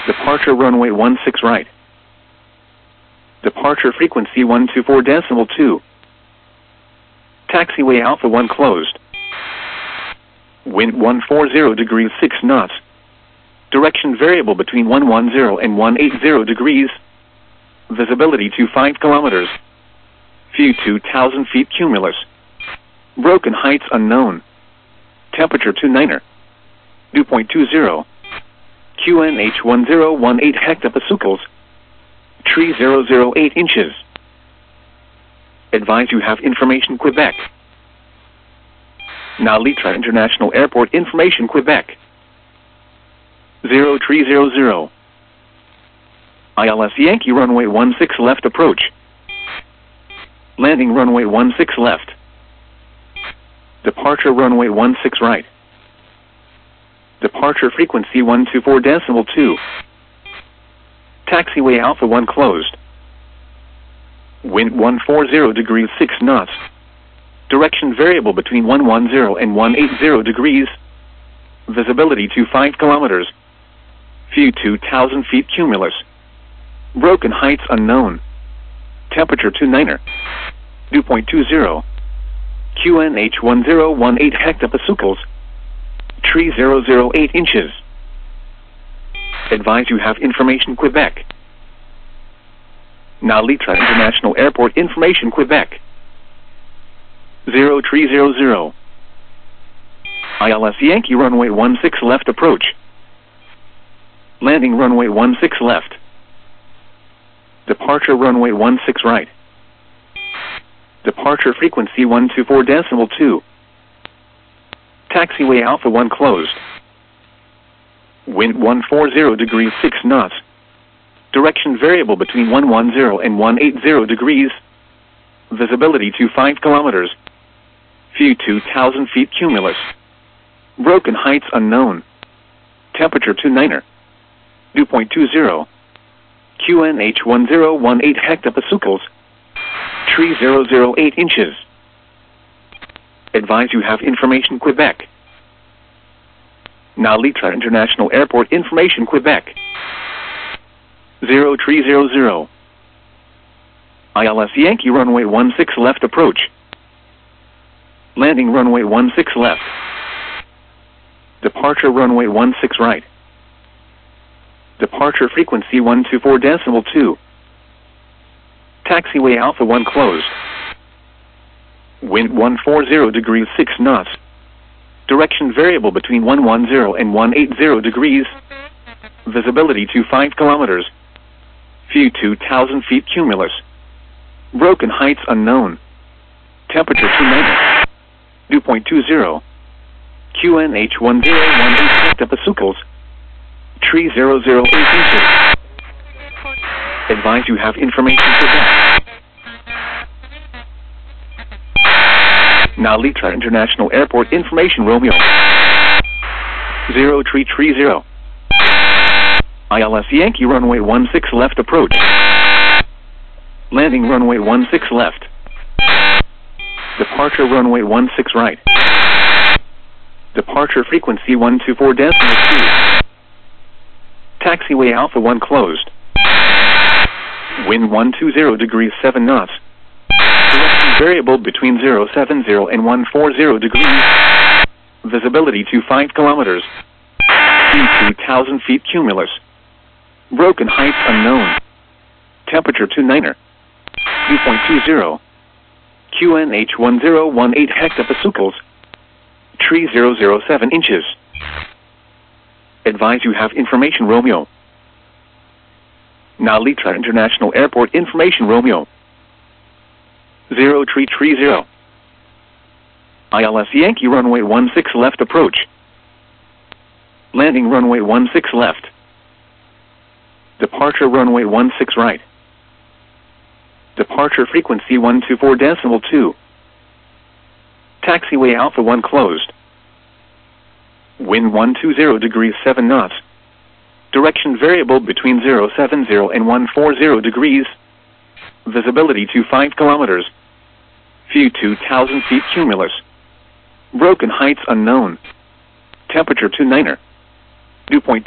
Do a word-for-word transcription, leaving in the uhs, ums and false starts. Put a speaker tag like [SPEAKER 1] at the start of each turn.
[SPEAKER 1] Departure runway one six right. Departure frequency one two four decimal two. Taxiway Alpha one closed. Wind one forty degrees six knots. Direction variable between one ten and one eighty degrees. Visibility to five kilometers. View two thousand feet cumulus. Broken heights unknown. Temperature two niner. Dew point two zero. Q N H one zero one eight hectopascals. Tree zero zero eight inches. Advise you have information Quebec. Now Litra International Airport information Quebec. zero three zero zero. I L S Yankee runway one six left approach. Landing runway one six left. Departure runway one six right. Departure frequency one two four decimal two. Taxiway Alpha one closed. Wind one forty degrees six knots. Direction variable between one ten and one eighty degrees. Visibility to five kilometers. View two thousand feet cumulus. Broken heights unknown. Temperature two niner. Dew point two zero. Q N H one zero one eight hectopascals. Tree zero zero eight inches. Advise you have information Quebec. Now Litra International Airport information Quebec. zero three zero zero. I L S Yankee runway one six left approach. Landing runway one six left. Departure runway one six right. Departure frequency one two four decimal two. Taxiway Alpha one closed. Wind one forty degrees six knots. Direction variable between one ten and one eighty degrees. Visibility to five kilometers. View two thousand feet cumulus. Broken heights unknown. Temperature two niner. Dew point two zero. Q N H one zero one eight hectopascals. Tree zero zero eight inches. Advise you have information Quebec. Now Litra International Airport information Quebec. zero three zero zero. I L S Yankee runway one six left approach. Landing runway one six left. Departure runway one six right. Departure frequency one two four decimal two. Taxiway Alpha one closed. Wind one forty degrees six knots. Direction variable between one ten and one eighty degrees. Visibility to five kilometers. View two thousand feet cumulus. Broken heights unknown. Temperature two niner. Dew point two zero. Q N H one zero one eight hectopascals. Tree zero zero eight inches. Advise you have information for that. Now Litra International Airport information Romeo. zero three three zero. I L S Yankee runway one six left approach. Landing runway one six left. Departure runway one six right. Departure frequency one two four decimal two. Taxiway Alpha one closed. Wind one twenty degrees seven knots. Direction variable between zero seven zero and one forty degrees. Visibility to five kilometers. View two thousand feet cumulus. Broken heights unknown. Temperature two niner. Dew point two zero. Q N H one zero one eight hectopascals. Tree zero zero seven inches. Advise you have information Romeo. Now Litra International Airport information Romeo. zero three three zero. I L S Yankee runway one six left approach. Landing runway one six left. Departure runway one six right. Departure frequency one two four decimal two. Taxiway Alpha one closed. Wind one twenty degrees seven knots. Direction variable between zero seven zero and one forty degrees. Visibility to five kilometers. View two thousand feet cumulus. Broken heights unknown. Temperature two niner. Dew point